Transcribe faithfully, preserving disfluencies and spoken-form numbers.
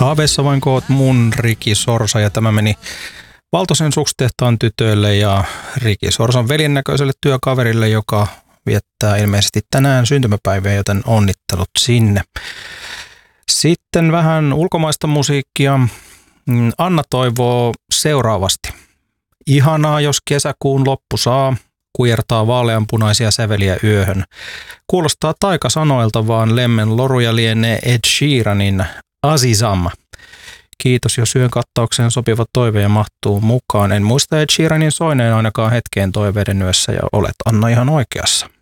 Haaveissa vain koot mun Riki Sorsa, ja tämä meni Valtosen Sukstehtaan tytöille ja Riki Sorsan veljen näköiselle työkaverille, joka viettää ilmeisesti tänään syntymäpäivää, joten onnittelut sinne. Sitten vähän ulkomaista musiikkia. Anna toivoo seuraavasti. Ihanaa, jos kesäkuun loppu saa, kujertaa vaaleanpunaisia säveliä yöhön. Kuulostaa taikasanoilta, vaan lemmen loruja lienee Ed Sheeranin Azizam. Kiitos, jos yön kattaukseen sopiva toive ja mahtuu mukaan. En muista Ed Sheeranin soineen ainakaan hetkeen toiveiden yössä, ja olet Anna ihan oikeassa.